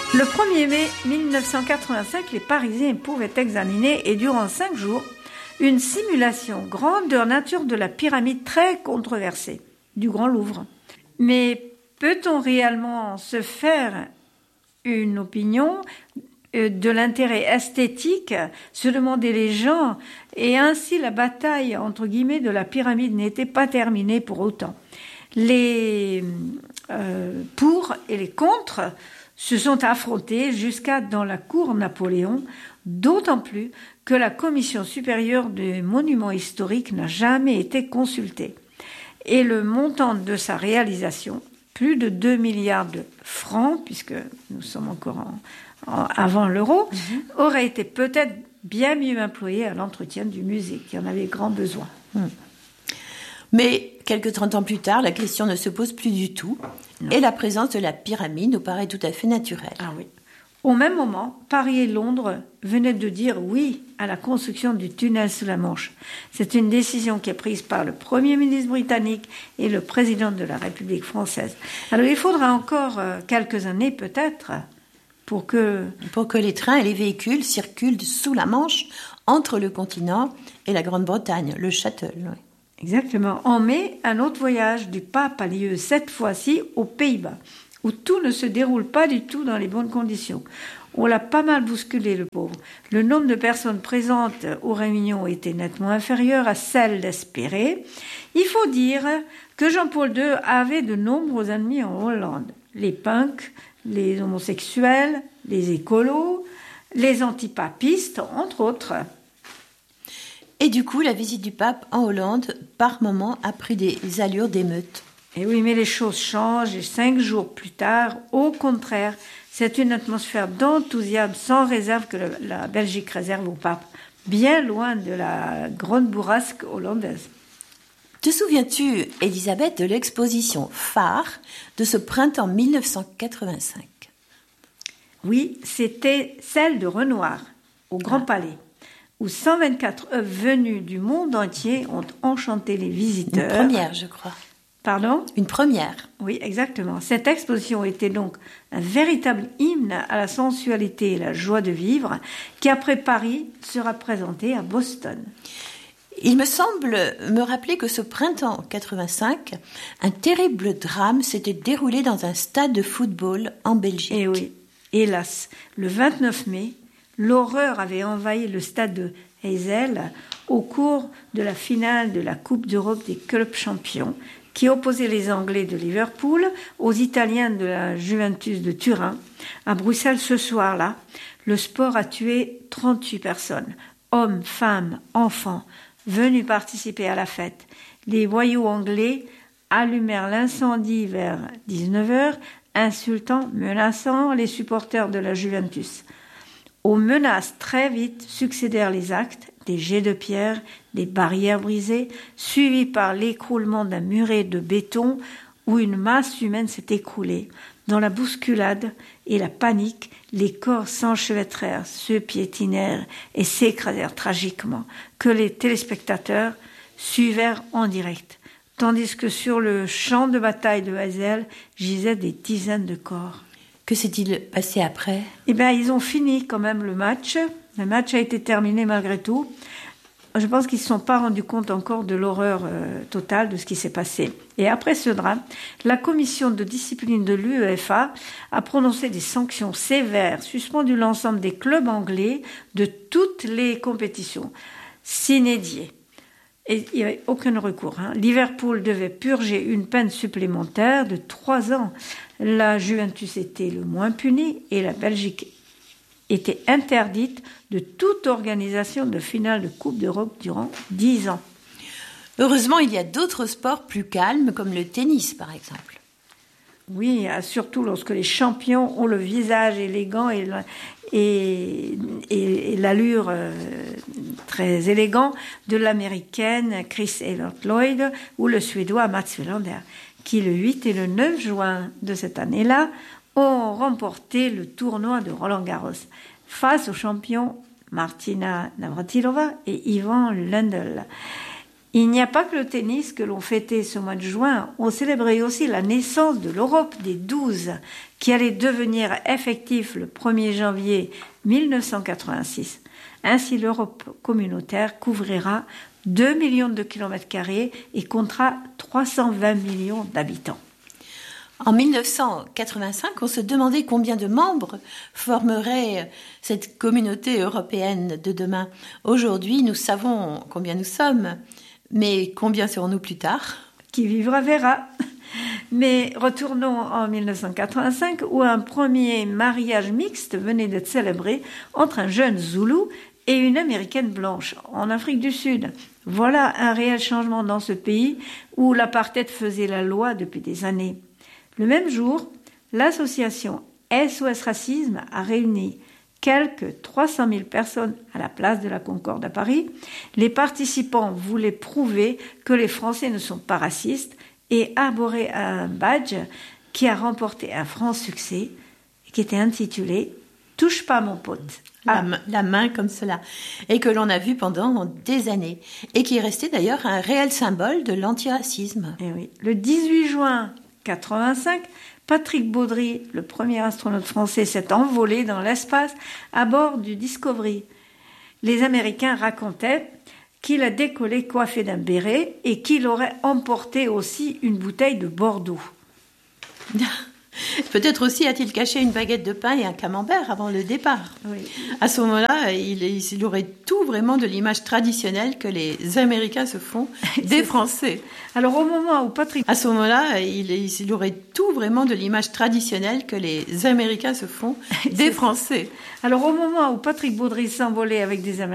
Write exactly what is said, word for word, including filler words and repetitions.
Le premier mai mille neuf cent quatre-vingt-cinq, les Parisiens pouvaient examiner, et durant cinq jours, une simulation grandeur nature de la pyramide très controversée du Grand Louvre. Mais peut-on réellement se faire une opinion de l'intérêt esthétique, se demandaient les gens, et ainsi la bataille entre guillemets de la pyramide n'était pas terminée pour autant. Les euh, pour et les contre se sont affrontés jusqu'à dans la cour Napoléon, d'autant plus que la commission supérieure des monuments historiques n'a jamais été consultée. Et le montant de sa réalisation, plus de deux milliards de francs, puisque nous sommes encore en, en, avant l'euro, mmh. aurait été peut-être bien mieux employé à l'entretien du musée, qui en avait grand besoin. Mmh. Mais quelques trente ans plus tard, la question ne se pose plus du tout, non. Et la présence de la pyramide nous paraît tout à fait naturelle. Ah oui. Au même moment, Paris et Londres venaient de dire oui à la construction du tunnel sous la Manche. C'est une décision qui est prise par le Premier ministre britannique et le président de la République française. Alors il faudra encore quelques années peut-être pour que... Pour que les trains et les véhicules circulent sous la Manche entre le continent et la Grande-Bretagne, le shuttle. Oui. Exactement. En mai, un autre voyage du pape a lieu cette fois-ci aux Pays-Bas, où tout ne se déroule pas du tout dans les bonnes conditions. On l'a pas mal bousculé, le pauvre. Le nombre de personnes présentes aux réunions était nettement inférieur à celle d'espérer. Il faut dire que Jean-Paul deux avait de nombreux ennemis en Hollande. Les punks, les homosexuels, les écolos, les antipapistes, entre autres. Et du coup, la visite du pape en Hollande, par moments, a pris des allures d'émeute. Et oui, mais les choses changent, et cinq jours plus tard, au contraire, c'est une atmosphère d'enthousiasme sans réserve que le, la Belgique réserve au pape, bien loin de la grande bourrasque hollandaise. Te souviens-tu, Elisabeth, de l'exposition phare de ce printemps mille neuf cent quatre-vingt-cinq ? Oui, c'était celle de Renoir, au Grand ah. Palais, où cent vingt-quatre œuvres venues du monde entier ont enchanté les visiteurs. Une première, je crois. Pardon ? Une première. Oui, exactement. Cette exposition était donc un véritable hymne à la sensualité et la joie de vivre, qui après Paris sera présentée à Boston. Il me semble me rappeler que ce printemps quatre-vingt-cinq, un terrible drame s'était déroulé dans un stade de football en Belgique. Et oui, hélas, le vingt-neuf mai, l'horreur avait envahi le stade de Heysel au cours de la finale de la Coupe d'Europe des clubs champions, qui opposait les Anglais de Liverpool aux Italiens de la Juventus de Turin. À Bruxelles, ce soir-là, le sport a tué trente-huit personnes, hommes, femmes, enfants, venus participer à la fête. Les voyous anglais allumèrent l'incendie vers dix-neuf heures, insultant, menaçant les supporters de la Juventus. Aux menaces très vite succédèrent les actes, des jets de pierre, des barrières brisées, suivis par l'écroulement d'un muret de béton où une masse humaine s'est écroulée. Dans la bousculade et la panique, les corps s'enchevêtrèrent, se piétinèrent et s'écrasèrent tragiquement, que les téléspectateurs suivèrent en direct, tandis que sur le champ de bataille de Heysel gisaient des dizaines de corps. Que s'est-il passé après ? Eh bien, ils ont fini quand même le match. Le match a été terminé malgré tout. Je pense qu'ils ne se sont pas rendus compte encore de l'horreur euh, totale de ce qui s'est passé. Et après ce drame, la commission de discipline de l'UEFA a prononcé des sanctions sévères, suspendu l'ensemble des clubs anglais de toutes les compétitions, sine die. Et il n'y avait aucun recours. Hein. Liverpool devait purger une peine supplémentaire de trois ans. La Juventus était le moins punie et la Belgique était interdite de toute organisation de finale de Coupe d'Europe durant dix ans. Heureusement, il y a d'autres sports plus calmes, comme le tennis, par exemple. Oui, surtout lorsque les champions ont le visage élégant et, et, et, et l'allure euh, très élégant de l'américaine Chris Evert-Lloyd ou le suédois Mats Wilander, qui le huit et le neuf juin de cette année-là ont remporté le tournoi de Roland-Garros face aux champions Martina Navratilova et Ivan Lendl. Il n'y a pas que le tennis que l'on fêtait ce mois de juin, on célébrait aussi la naissance de l'Europe des douze, qui allait devenir effectif le premier janvier mille neuf cent quatre-vingt-six. Ainsi, l'Europe communautaire couvrira deux millions de kilomètres carrés et comptera trois cent vingt millions d'habitants. En mille neuf cent quatre-vingt-cinq, on se demandait combien de membres formerait cette communauté européenne de demain. Aujourd'hui, nous savons combien nous sommes, mais combien serons-nous plus tard ? Qui vivra verra. Mais retournons en mille neuf cent quatre-vingt-cinq, où un premier mariage mixte venait d'être célébré entre un jeune Zoulou et une Américaine blanche en Afrique du Sud. Voilà un réel changement dans ce pays où l'apartheid faisait la loi depuis des années. Le même jour, l'association S O S Racisme a réuni quelques trois cent mille personnes à la place de la Concorde à Paris. Les participants voulaient prouver que les Français ne sont pas racistes et arboraient un badge qui a remporté un franc succès et qui était intitulé « Touche pas mon pote ». La, main, la main comme cela, et que l'on a vu pendant des années, et qui est resté d'ailleurs un réel symbole de l'antiracisme. Et oui. Le dix-huit juin quatre-vingt-cinq, Patrick Baudry, le premier astronaute français, s'est envolé dans l'espace à bord du Discovery. Les Américains racontaient qu'il a décollé coiffé d'un béret et qu'il aurait emporté aussi une bouteille de Bordeaux. Peut-être aussi a-t-il caché une baguette de pain et un camembert avant le départ. Oui. À ce moment-là, il, il aurait tout vraiment de l'image traditionnelle que les Américains se font des Français. Alors au moment où Patrick... À ce moment-là, il, il aurait tout vraiment de l'image traditionnelle que les Américains se font des Français. Alors au moment où Patrick Baudry s'envolait avec des Américains,